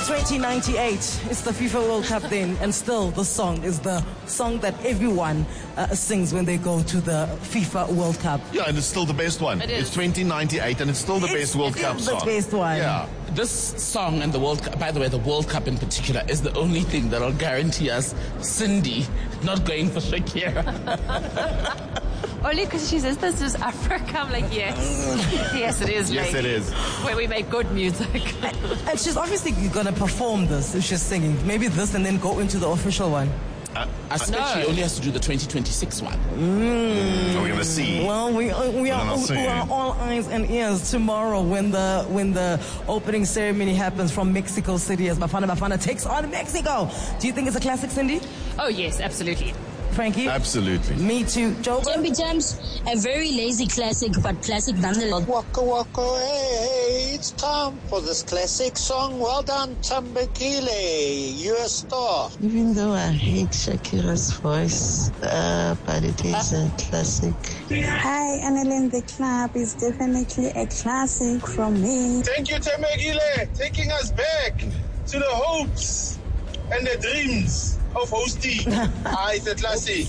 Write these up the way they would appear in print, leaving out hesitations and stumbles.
2098, it's the FIFA World Cup then, and still the song is the song that everyone sings when they go to the FIFA World Cup. Yeah, and it's still the best one. It's 2098 and it's still the best World Cup song. It's the best one. Yeah. This song and the World Cup, by the way, the World Cup in particular, is the only thing that'll guarantee us Cindy not going for Shakira. Only because she says this is Africa. I'm like, yes. Yes, it is. Yes, lady. it is. Where we make good music. And she's obviously going to perform this if she's singing. Maybe this and then go into the official one. I suspect she only has to do the 2026 one. We're going to see. Well, we are all eyes and ears tomorrow when the opening ceremony happens from Mexico City as Bafana Bafana takes on Mexico. Do you think it's a classic, Cindy? Oh, yes, absolutely. Frankie? Absolutely. Me too. Joe? Jumpy Jumps, a very lazy classic, but classic nonetheless. Waka waka, hey, it's time for this classic song. Well done, Tambakile. You're a star. Even though I hate Shakira's voice, but it is a classic. Hi, Annalyn, the club is definitely a classic from me. Thank you, Tambakile, taking us back to the hopes and the dreams of hosting. It's a classic.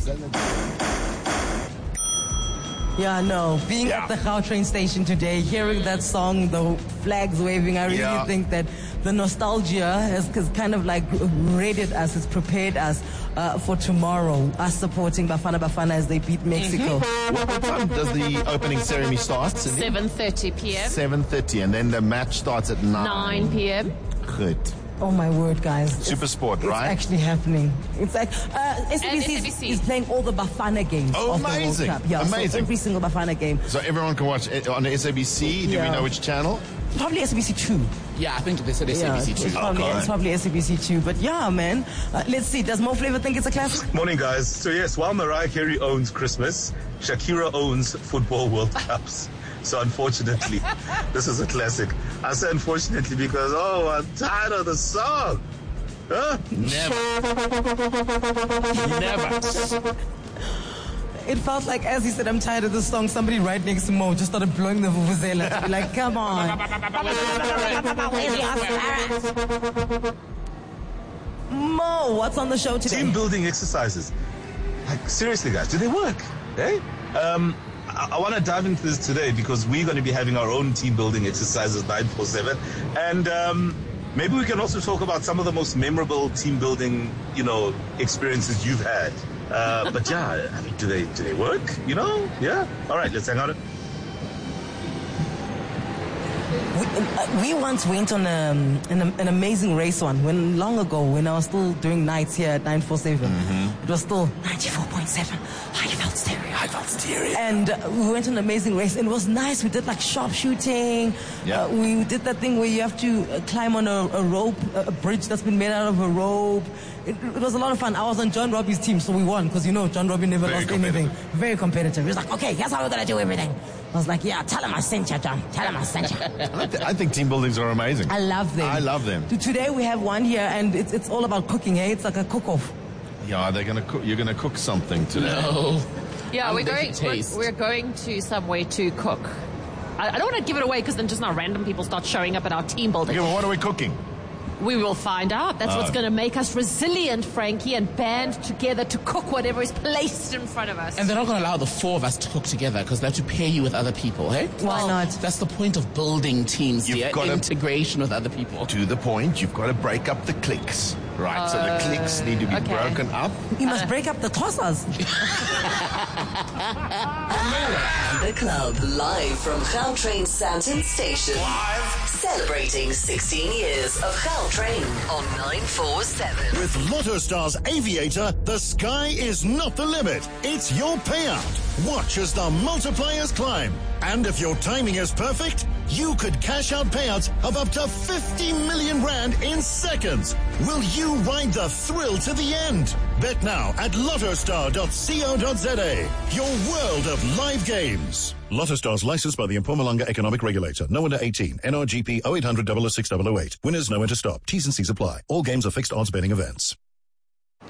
Yeah, no. Being at the Gautrain station today, hearing that song, the flags waving, I really think that the nostalgia has kind of like readied us, it's prepared us for tomorrow, us supporting Bafana Bafana as they beat Mexico. What time does the opening ceremony start? 7:30 p.m. 7:30, and then the match starts at 9 p.m. Good. Oh my word, guys. Super Sport, right? It's actually happening. It's like SABC is playing all the Bafana games of the World Cup. Yeah, amazing. So every single Bafana game. So everyone can watch it on the SABC. Do we know which channel? Probably SABC 2. Yeah, I think they said SABC 2. It's probably SABC 2. But yeah, man. Let's see. Does Mo Flava think it's a classic? Morning, guys. So yes, while Mariah Carey owns Christmas, Shakira owns football World Cups. So unfortunately, this is a classic. I say unfortunately because, I'm tired of the song. Huh? Never. It felt like, as he said, I'm tired of this song, somebody right next to Mo just started blowing the vuvuzela to be like, come on. Mo, what's on the show today? Team building exercises. Like, seriously, guys, do they work? Hey? I want to dive into this today because we're going to be having our own team building exercises 947. And maybe we can also talk about some of the most memorable team building, experiences you've had. But yeah, I mean, do they work? Yeah. All right, let's hang on. We once went on an amazing race long ago when I was still doing nights here at 947. It was still 94.7 Highveld stereo. And we went on an amazing race and it was nice. We did like sharpshooting. Yeah. We did that thing where you have to climb on a rope, a bridge that's been made out of a rope. It was a lot of fun. I was on John Robbie's team, so we won because John Robbie never lost anything. Very competitive. He was like, okay, here's how we're going to do everything. I was like, yeah, tell him I sent you, John. Tell him I sent you. I think team buildings are amazing. I love them. Today we have one here, and it's all about cooking, hey? It's like a cook-off. Yeah, you're going to cook something today. No. Yeah, we're going to somewhere to cook. I don't want to give it away because then just now random people start showing up at our team building. Okay, well, what are we cooking? We will find out. That's what's going to make us resilient, Frankie, and band together to cook whatever is placed in front of us. And they're not going to allow the four of us to cook together because they have to pair you with other people, hey? Why not? That's the point of building teams, integration with other people. To the point, you've got to break up the cliques. Right, so the cliques need to be broken up. You must break up the tossers. The club, live from Gautrain Sandton Station. Live. Celebrating 16 years of Gautrain on 947. With Lottostars Aviator, the sky is not the limit. It's your payout. Watch as the multipliers climb. And if your timing is perfect, you could cash out payouts of up to 50 million rand in seconds. Will you ride the thrill to the end? Bet now at lottostar.co.za. Your world of live games. Lottostars licensed by the Mpumalanga Economic Regulator. No under 18. NRGP 0800 006 008. Winners know when to stop. T's and C's apply. All games are fixed odds betting events.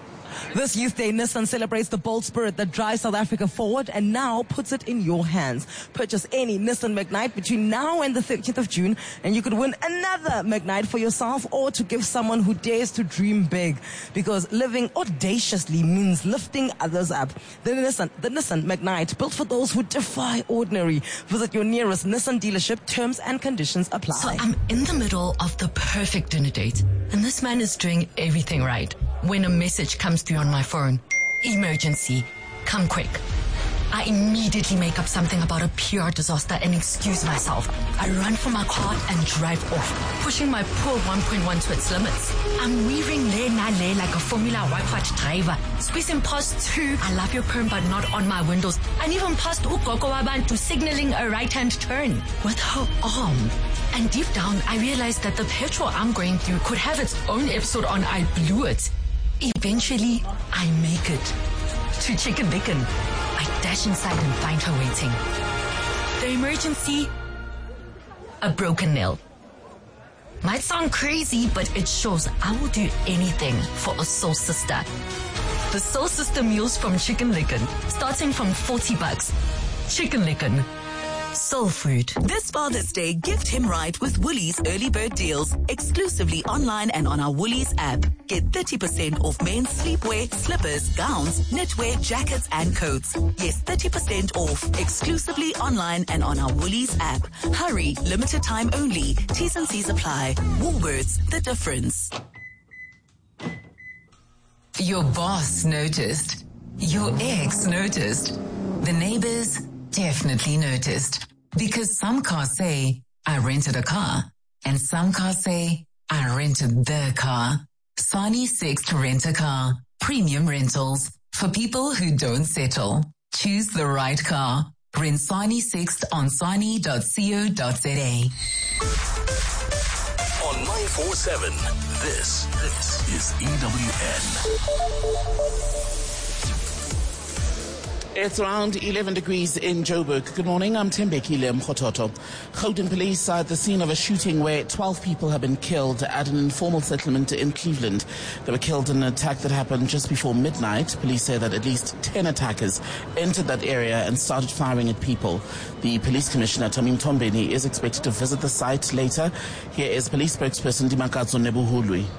This Youth Day, Nissan celebrates the bold spirit that drives South Africa forward and now puts it in your hands. Purchase any Nissan Magnite between now and the 30th of June and you could win another Magnite for yourself or to give someone who dares to dream big. Because living audaciously means lifting others up. The Nissan Magnite, built for those who defy ordinary. Visit your nearest Nissan dealership. Terms and conditions apply. So I'm in the middle of the perfect dinner date and this man is doing everything right. When a message comes through on my phone, emergency, come quick. I immediately make up something about a PR disaster and excuse myself. I run for my car and drive off, pushing my poor 1.1 to its limits. I'm weaving lane like a Formula White driver, squeezing past two I love your perm but not on my windows, and even past Ukoko Wabantu signaling a right-hand turn with her arm. And deep down, I realized that the petrol I'm going through could have its own episode on I Blew It. Eventually, I make it to Chicken Licken. I dash inside and find her waiting. The emergency, a broken nail. Might sound crazy, but it shows I will do anything for a soul sister. The Soul Sister meals from Chicken Licken, starting from $40. Chicken Licken. Soul food. This Father's Day, gift him right with Woolies early bird deals, exclusively online and on our Woolies app. Get 30% off men's sleepwear, slippers, gowns, knitwear, jackets and coats. Yes, 30% off, exclusively online and on our Woolies app. Hurry, limited time only. T's and C's apply. Woolworths, the difference. Your boss noticed. Your ex noticed. The neighbors definitely noticed. Because some cars say, I rented a car. And some cars say, I rented the car. Sani Sixt Rent a Car. Premium rentals. For people who don't settle. Choose the right car. Rent Sani Sixt on sani.co.za. On 947, this is EWN. It's around 11 degrees in Joburg. Good morning, I'm Tembekile Mkhototo. Gauteng police are at the scene of a shooting where 12 people have been killed at an informal settlement in Cleveland. They were killed in an attack that happened just before midnight. Police say that at least 10 attackers entered that area and started firing at people. The police commissioner, Tamim Tombeni, is expected to visit the site later. Here is police spokesperson Dimakatso Nebuhulwi.